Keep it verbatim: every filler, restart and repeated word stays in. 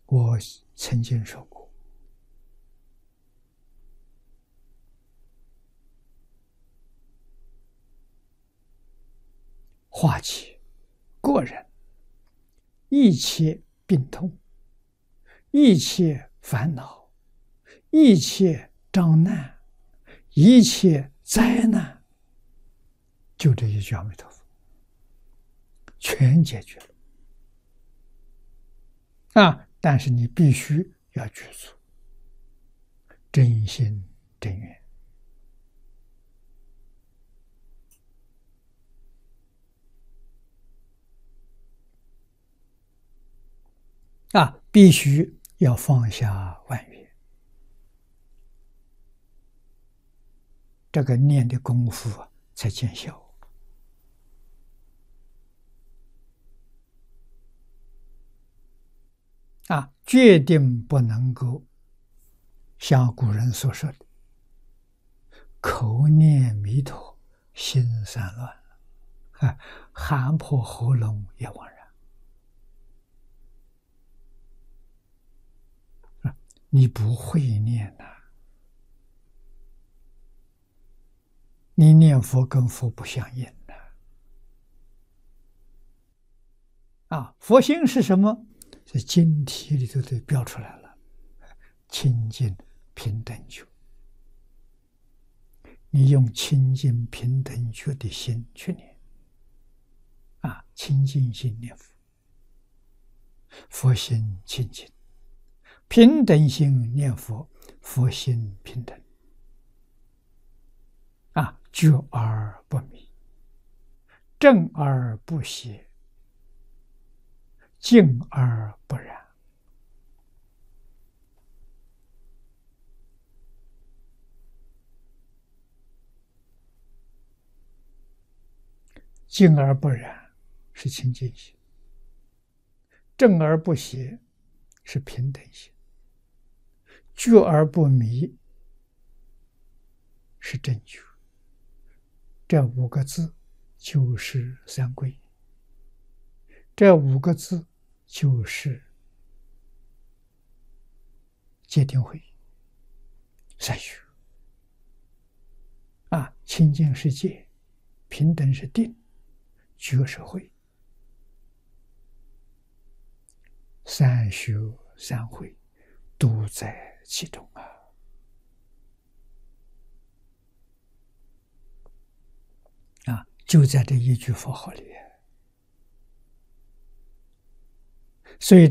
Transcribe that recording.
我曾经说过，化解个人一切病痛、一切烦恼、一切障难、一切灾难，就这一句阿弥陀佛，全解决了。啊！但是你必须要具足真心真愿啊！必须要放下万缘，这个念的功夫啊才见效。啊，决定不能够像古人所说的口念弥陀心散乱，啊，喊破喉咙也枉然。啊，你不会念呐、啊，你念佛跟佛不相应的。啊，佛心是什么？在经题里头都标出来了，清净平等觉。你用清净平等觉的心去念，啊，清净心念佛，佛心清净；平等心念佛，佛心平等。啊，觉而不迷，正而不邪，静而不染。静而不染是清净心，正而不邪是平等心，觉而不迷是正觉。这五个字就是三归，这五个字就是戒定慧三学。啊，清净是戒，平等是定，觉是慧，三学三慧都在其中啊！啊，就在这一句佛号里。所以